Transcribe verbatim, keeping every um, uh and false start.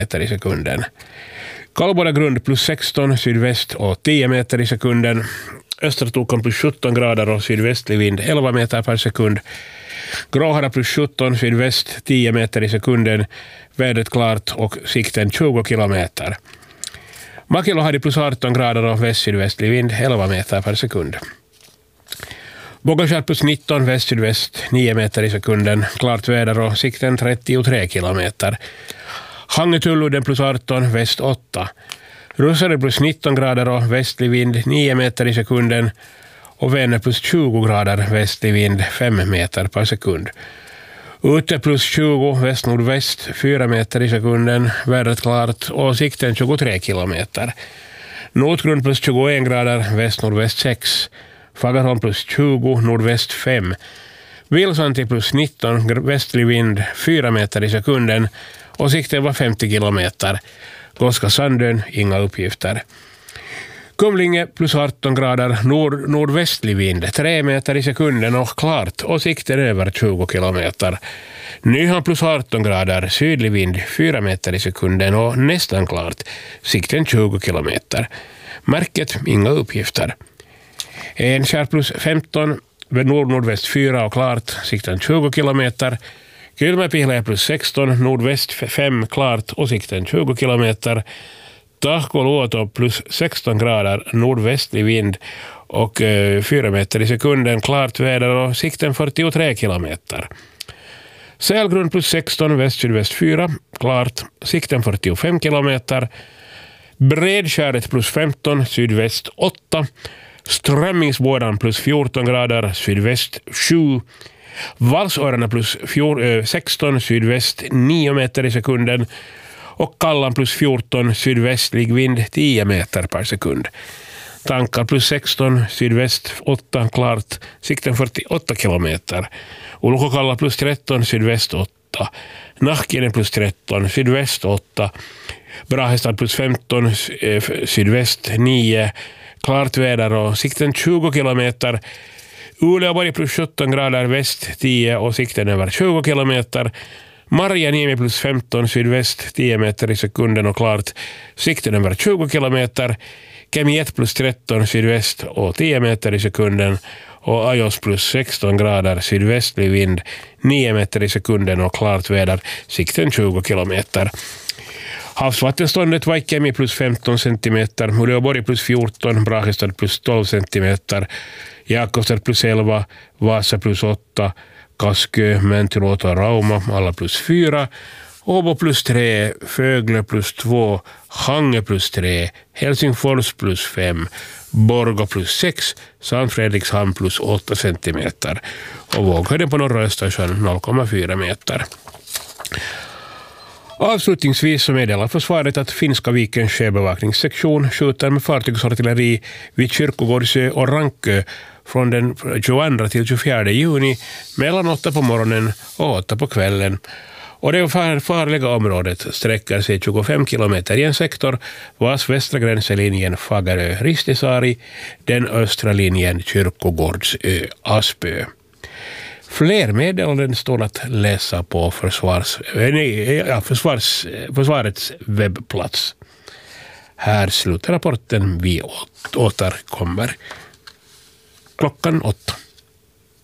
meter i sekunden. Kallboda grund plus sexton, sydväst och tio meter i sekunden. Östra Tokan plus sjutton grader och sydvästlig vind elva meter per sekund. Gråhara plus sjutton, sydväst tio meter i sekunden. Vädret klart och sikten tjugo kilometer. Makilohari plus arton grader och väst-sydvästlig vind elva meter per sekund. Bogaskär plus nitton, väst-sydväst nio meter i sekunden. Klart väder och sikten trettiotre kilometer. Hangetuludden plus arton, väst åtta. Russare plus nitton grader och västlig vind nio meter i sekunden. Och Vänner plus tjugo grader, västlig vind fem meter per sekund. Ute plus tjugo, väst-nordväst fyra meter i sekunden. Vädret klart och sikten tjugotre kilometer. Nordgrund plus tjugoen grader, väst-nordväst sex. Fagerholm plus tjugo, nordväst fem. Vilsanti plus nitton, västlig vind fyra meter i sekunden. Och sikten var femtio kilometer. Goska Sandön, inga uppgifter. Kumlinge plus arton grader, nord, nordvästlig vind tre meter i sekunden och klart och sikten över tjugo kilometer. Nyhan plus arton grader, sydlig vind fyra meter i sekunden och nästan klart, sikten tjugo kilometer. Märket, inga uppgifter. Enskär plus femton, nord-nordväst fyra och klart, sikten tjugo kilometer. Kylmäpihlä plus sexton, nordväst fem klart och sikten tjugo kilometer. Tahkoluoto plus sexton grader, nordvästlig vind och eh, fyra meter i sekunden, klart väder och sikten fyrtiotre kilometer. Sälgrund plus sexton, väst-sydväst fyra, klart, sikten fyrtiofem kilometer. Bredskäret plus femton, sydväst åtta. Strömmingsbådan plus fjorton grader, sydväst sju. Valsöarna plus sexton, sydväst nio meter i sekunden. Och Kallan plus fjorton, sydvästlig vind tio meter per sekund. Tankar plus sexton, sydväst åtta, klart, sikten fyrtioåtta kilometer. Ulkokalla plus tretton, sydväst åtta. Nahkinen plus tretton, sydväst åtta. Brahestad plus femton, sydväst nio. Klart väder och sikten tjugo kilometer. Uleåborg plus sjutton grader, väst tio och sikten över tjugo kilometer. Marjaniemi plus femton, sydväst tio meter i sekunden och klart, sikten över tjugo kilometer. Kemiet plus tretton, sydväst och tio meter i sekunden. Och Ajos plus sexton grader, sydvästlig vind nio meter i sekunden och klart väder, sikten tjugo kilometer. Havsvattenståndet Vaikkemi plus femton centimeter, Uleåborg plus fjorton, Brahestad plus tolv centimeter, Jakobstad plus elva, Vasa plus åtta, Kaskö, Mäntyluoto och Rauma, alla plus fyra, Åbo plus tre, Fögle plus två, Hange plus tre, Helsingfors plus fem, Borgå plus sex, Sankt Fredrikshamn plus åtta centimeter och våghöjden på norra Östersjön noll komma fyra meter. Avslutningsvis så meddelar försvaret att Finska vikens sjöbevakningssektion skjuter med fartygsartilleri vid Kyrkogårdsö och Rankö från den tjugoandra till tjugofjärde juni mellan åtta på morgonen och åtta på kvällen. Och det farliga området sträcker sig tjugofem kilometer i en sektor vars västra gräns är linjen Fagerö-Ristisaari, den östra linjen Kyrkogårdsö-Aspö. Fler meddelanden står att läsa på försvars, nej, ja, försvars, försvarets webbplats. Här slutar rapporten, vi återkommer klockan åtta.